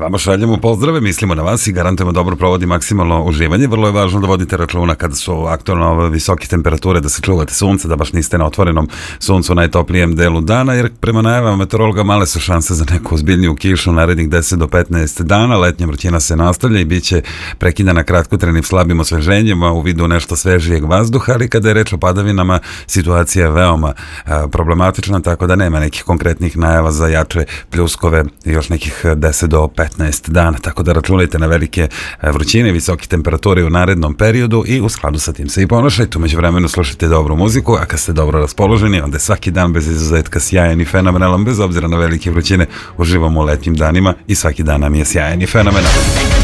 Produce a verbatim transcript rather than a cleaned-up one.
vama šaljemo pozdrave, mislimo na vas i garantujemo dobro provodi maksimalno uživanje. Vrlo je važno da vodite računa kada su aktualno visoke temperature, da se čuvate sunce, da baš niste na otvorenom suncu u najtoplijem delu dana, jer prema najavama meteorologa male su šanse za neku ozbiljniju kišu narednih deset do petnaest dana. Letnja vrućina se nastavlja i bit će prekidana kratkotrenim slabim osveženjima u vidu nešto svežijeg vazduha, ali kada je reč o padavinama, situacija je veoma a, problematična, tako da nema nekih konkretnih najava za jače pljuskove još nekih deset do petnaest dana, tako da računajte na velike vrućine i visoke temperature u narednom periodu i u skladu sa tim se i ponašajte. Umeđu vremenu slušajte dobru muziku, a kad ste dobro raspoloženi, onda je svaki dan bez izuzetka sjajan i fenomenalan, bez obzira na velike vrućine, uživamo u letnjim danima i svaki dan nam je sjajan i fenomenalan.